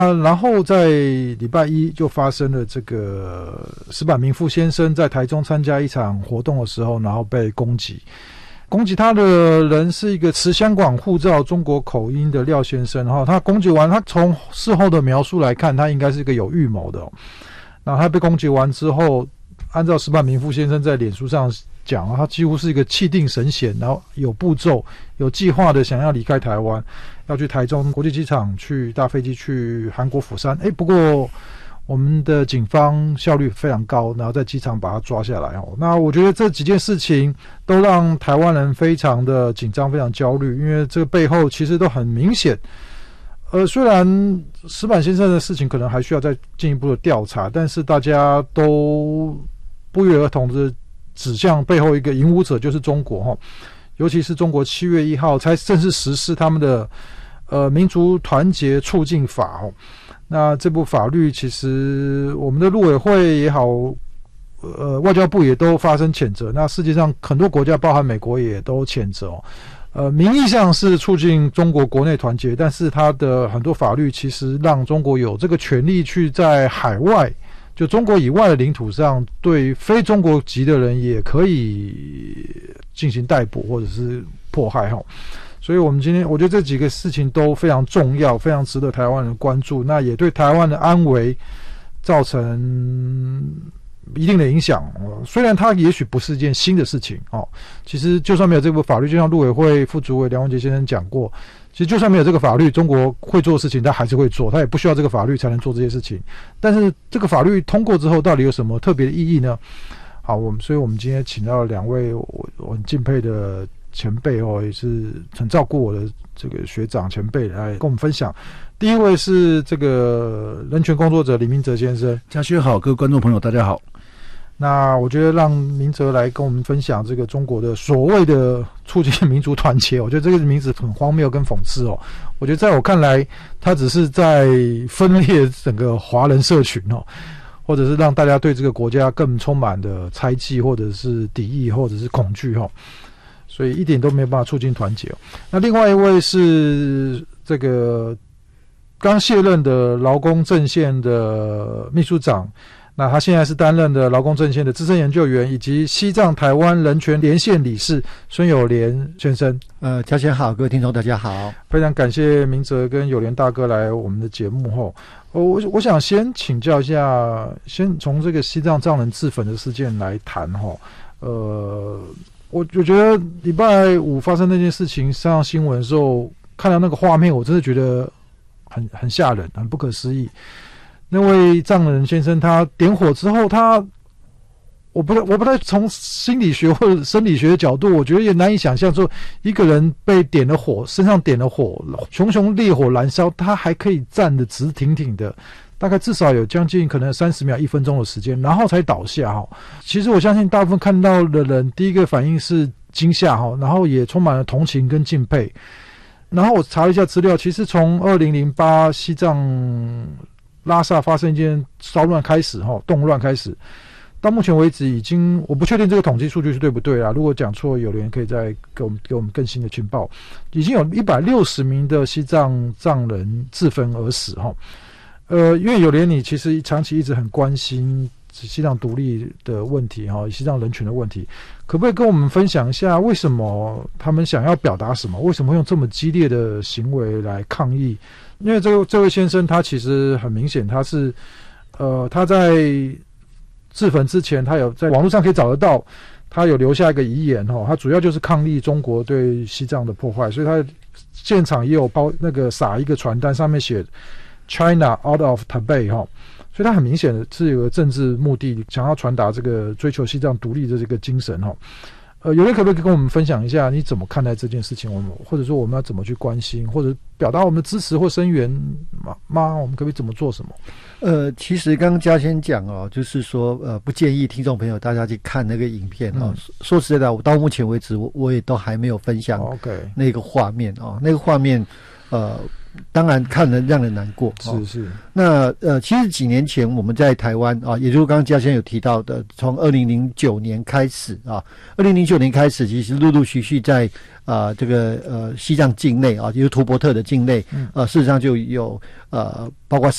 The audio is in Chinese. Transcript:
然后在礼拜一就发生了这个石坂明夫先生在台中参加一场活动的时候，然后被攻击他的人是一个持香港护照中国口音的廖先生。他攻击完，他从事后的描述来看，他应该是一个有预谋的。然后他被攻击完之后，按照石坂明夫先生在脸书上讲，他几乎是一个气定神闲，然后有步骤有计划的想要离开台湾，要去台中国际机场去搭飞机去韩国釜山。不过我们的警方效率非常高，然后在机场把他抓下来。那我觉得这几件事情都让台湾人非常的紧张，非常焦虑，因为这个背后其实都很明显。虽然石坂先生的事情可能还需要再进一步的调查，但是大家都不约而同的指向背后一个引武者就是中国。尤其是中国7月1号才正式实施他们的民族团结促进法。那这部法律其实我们的陆委会也好，外交部也都发声谴责。那世界上很多国家包含美国也都谴责。名义上是促进中国国内团结，但是它的很多法律其实让中国有这个权利去在海外，就中国以外的领土上，对非中国籍的人也可以进行逮捕或者是迫害。所以我们今天我觉得这几个事情都非常重要，非常值得台湾人关注，那也对台湾的安危造成一定的影响。虽然它也许不是一件新的事情，其实就算没有这部法律，就像陆委会副主委梁文杰先生讲过，其实就算没有这个法律，中国会做的事情他还是会做，他也不需要这个法律才能做这些事情。但是这个法律通过之后到底有什么特别的意义呢？好，所以我们今天请到两位我很敬佩的前辈，也是很照顾我的这个学长前辈来跟我们分享。第一位是这个人权工作者李明哲先生。 嘉轩好，各位观众朋友大家好。 那我觉得让明哲来跟我们分享这个中国的所谓的促进民族团结，我觉得这个名字很荒谬跟讽刺。我觉得在我看来，他只是在分裂整个华人社群，或者是让大家对这个国家更充满的猜忌，或者是敌意，或者是恐惧。所以一点都没有办法促进团结。那另外一位是这个刚卸任的劳工阵线的秘书长，那他现在是担任的劳工阵线的资深研究员，以及西藏台湾人权连线理事孙友莲先生。 嘉轩好，各位听众大家好。 非常感谢明哲跟友莲大哥来我们的节目后，我想先请教一下，先从这个西藏藏人自焚的事件来谈。我觉得礼拜5发生那件事情上新闻的时候，看到那个画面，我真的觉得很吓人，很不可思议。那位藏人先生他点火之后，我不太从心理学或者生理学的角度，我觉得也难以想象说一个人被点了火，身上点了火，熊熊烈火燃烧，他还可以站得直挺挺的，大概至少有将近可能30秒1分钟的时间，然后才倒下。其实我相信大部分看到的人第一个反应是惊吓，然后也充满了同情跟敬佩。然后我查了一下资料，其实从2008西藏拉萨发生一件骚乱开始，动乱开始，到目前为止已经，我不确定这个统计数据是对不对啊，如果讲错，有人可以再给我们更新的情报。已经有160名的西藏藏人自焚而死。因为友莲你其实长期一直很关心西藏独立的问题，西藏人权的问题，可不可以跟我们分享一下为什么他们想要表达什么？为什么会用这么激烈的行为来抗议？因为这位先生他其实很明显，他是他在自焚之前，他有在网络上可以找得到，他有留下一个遗言，他主要就是抗议中国对西藏的破坏，所以他现场也有撒一个传单，上面写 China out of Tibet， 所以他很明显的是有个政治目的，想要传达这个追求西藏独立的这个精神。有人可不可以跟我们分享一下你怎么看待这件事情？或者说我们要怎么去关心，或者表达我们的支持或声援吗？我们可不可以怎么做什么？ 其实刚刚嘉轩讲就是说不建议听众朋友大家去看那个影片。说实在的，我到目前为止我也都还没有分享那个画面。那个画面当然看了让人难过。 是是。 那其实几年前我们在台湾啊，也就是刚刚嘉先有提到的，从2009年开始啊，2009年开始，其实陆陆续续在这个西藏境内啊，就是图伯特的境内，事实上就有包括